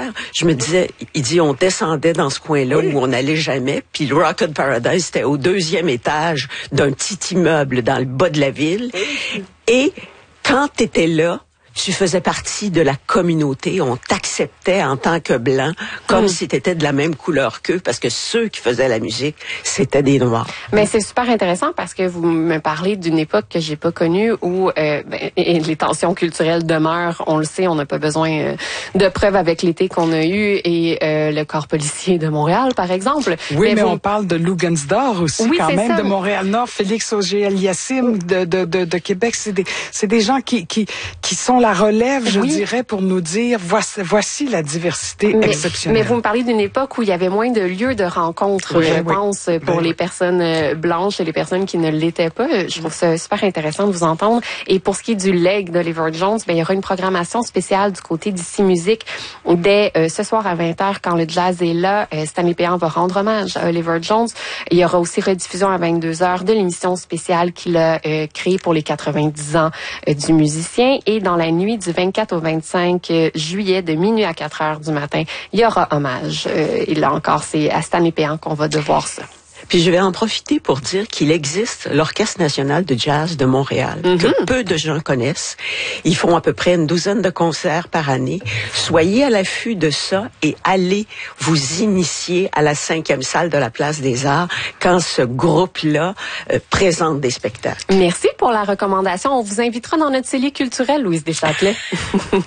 père, je me disais, il dit, on descendait dans ce coin-là où on n'allait jamais, puis le Rocket Paradise, c'était au 2e étage d'un petit immeuble dans le bas de la ville. Et quand t'étais là, tu faisais partie de la communauté. On t'acceptait en tant que blanc, comme si tu étais de la même couleur qu'eux, parce que ceux qui faisaient la musique, c'était des Noirs. Mais c'est super intéressant parce que vous me parlez d'une époque que j'ai pas connue où et les tensions culturelles demeurent. On le sait, on n'a pas besoin de preuves avec l'été qu'on a eu et le corps policier de Montréal, par exemple. Oui, mais on parle de Lou Gansdor aussi, oui, quand même, ça. De Montréal-Nord, Félix Auger-Aliassime de Québec. C'est des gens qui sont la relève, je dirais, pour nous dire voici la diversité exceptionnelle. Mais vous me parlez d'une époque où il y avait moins de lieux de rencontre, je pense, pour les personnes blanches et les personnes qui ne l'étaient pas. Je trouve ça super intéressant de vous entendre. Et pour ce qui est du leg d'Oliver Jones, il y aura une programmation spéciale du côté d'Ici Musique dès ce soir à 20h quand le jazz est là. Stanley Péan va rendre hommage à Oliver Jones. Il y aura aussi rediffusion à 22h de l'émission spéciale qu'il a créée pour les 90 ans du musicien. Et dans la nuit du 24 au 25 juillet, de minuit à 4h du matin, il y aura hommage. Et là encore, c'est à Stanley Péan qu'on va devoir ça. Puis je vais en profiter pour dire qu'il existe l'Orchestre national de jazz de Montréal, que peu de gens connaissent. Ils font à peu près une douzaine de concerts par année. Soyez à l'affût de ça et allez vous initier à la 5e salle de la Place des Arts quand ce groupe-là présente des spectacles. Merci pour la recommandation. On vous invitera dans notre cellier culturel, Louise Deschâtelet.